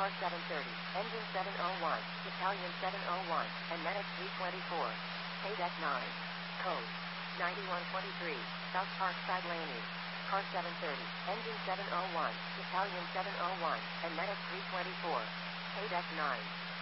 car 730, engine 701, battalion 701, and medic 324. Paydeck 9. Code 9123, South Parkside Laney. Car 730, engine 701, battalion 701, and medic 324. Paydeck 9.